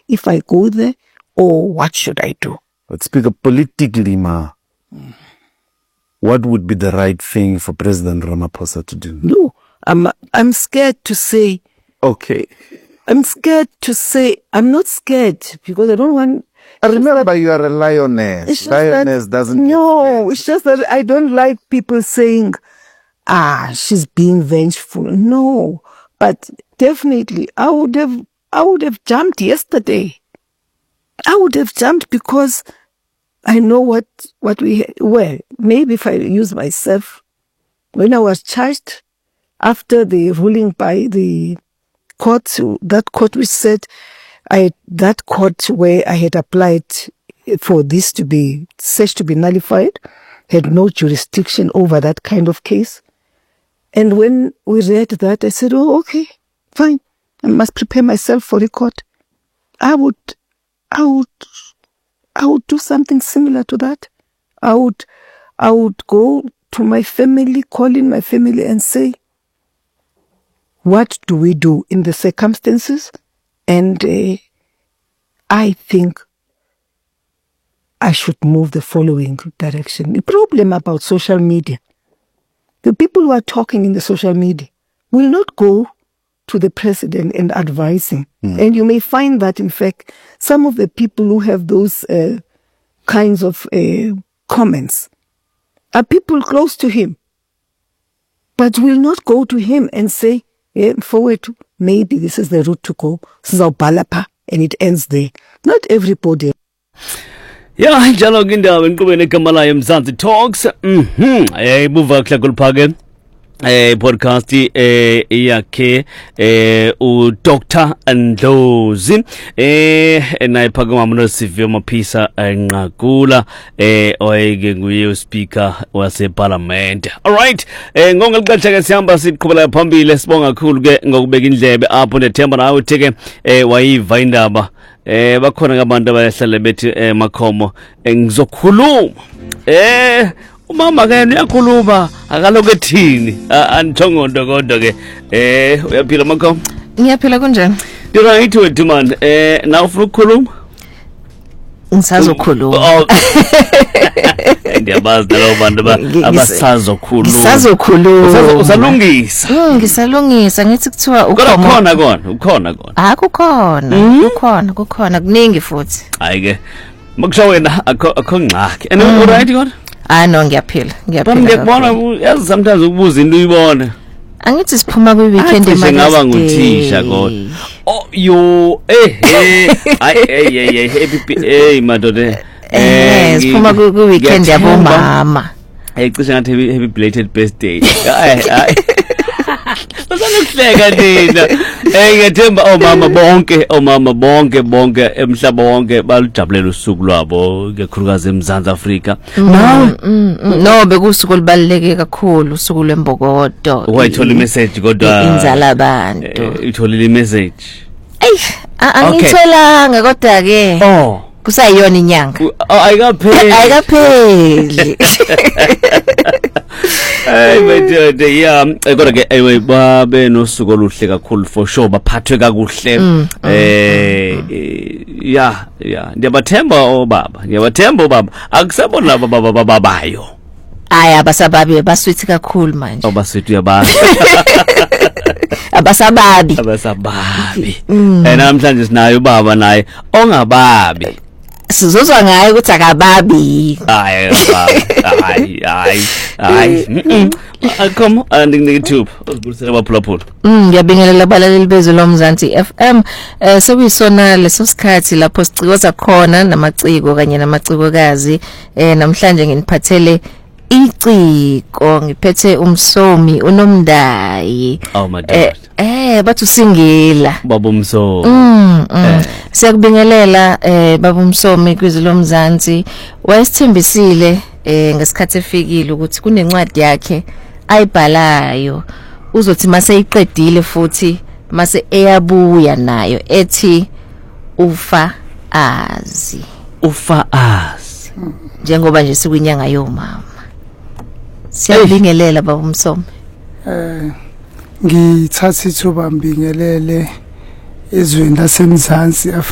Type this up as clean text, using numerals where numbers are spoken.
if I go there or what should I do. But Speaker, politically, what would be the right thing for President Ramaphosa to do? No, I'm scared to say. Okay. I'm scared to say. I'm not scared because I don't want. Remember, you are a lioness. Lioness doesn't. No, it's just that I don't like people saying, she's being vengeful. No, but definitely I would have jumped yesterday. I would have jumped because I know what well, maybe if I use myself, when I was charged after the ruling by the court, that court which said, that court where I had applied for this to be search to be nullified, had no jurisdiction over that kind of case. And when we read that, I said, oh, okay, fine. I must prepare myself for the court. I would do something similar to that. I would go to my family, call in my family and say, what do we do in the circumstances? And I think I should move the following direction. The problem about social media, the people who are talking in the social media will not go to the president and advise him. And you may find that, in fact, some of the people who have those kinds of comments are people close to him, but will not go to him and say, forward, maybe this is the route to go, and it ends there. Not everybody. Yeah, njalo ngindawo enkqubeni egamala yomzansi Talks. Buva Klakulphake. Podcast yakhe uDr Ndlozi nayiphakama mnosivyo maphisa enqakula oyeke nguye uspeaker wase parliament. All right, ngongelixesha ke sihamba siqhubela phambili sibonga kakhulu ke ngokubeka indlebe apho nethemba nawe utheke wayiva indaba bakhona abantu abayahlala bethi makhomo ngizokhuluma umama ke uyakhuluma akaloku ethini anithongondo kodwa ke uyaphila makhomo? Ngiyaphila kunjani? Right wethu man na ufuna ukukhuluma? Ngisazokhuluma. Ndiyabazi labo bantu abasazokhuluma. Ngisazokhuluma. Usalungisa? Ngisalungisa ngithi kuthiwa ukhona. Kukhona kuningi futhi. Hayi ke makusho wena akho ngxaki. And alright kodwa? No, ngiyaphila. Ngiyakubona yazi sometimes ukubuza into uyibona. Angithi siphuma kwi weekend eMother's Day. Ngaba nguthisha kodwa. Oh yo happy madoda. Siphuma kwi weekend yabo mama. Cishe ngathi happy belated birthday. Usanokuhleka nina. Ngiyathemba omama bonke emhlaba wonke balujabulela usuku lwabo ngekukhulukazi eMzansi Afrika. No bekusuku libaluleke kakhulu usuku lwembokodo. Wayithola imessage kodwa inzala abantu. Itholile imessage. Angitholanga kodwa ke. Kusayiyona inyanga. Ayikapheli. Madoda yeah kodwa ke anyway babe nosuku oluhle kakhulu for sure baphathwe kakuhle yeah ndiyabathemba obaba akusabona baba babayo abasababi baswithi kakhulu manje baswithi yabantu abasababi namhlanje sinayo baba naye ongababi sizozwa ngaye ukuthi akababi hayi come and in YouTube uzibusela abaphulaphula ngiyabingelela abalaleli bezwe loMzansi FM sekuyisona leso sikhathi lapho sicikoza khona namaciko kanye namacikokazi namhlanje nginiphathele iciko ngiphethe umsomi uNomdayi bathu singila baba umsomi siyakubingelela baba umsomi kwizwe loMzansi wayesithembisile ngesikhathi efikile ukuthi kunencwadi yakhe ayibhalayo uzothi mase iqedile futhi mase eyabuya nayo ethi ufa azi njengoba nje sikwinyanga yomama. Siyabingelela baba umsomi. Ngithatha ithuba mbingelele ezweni laseMzansi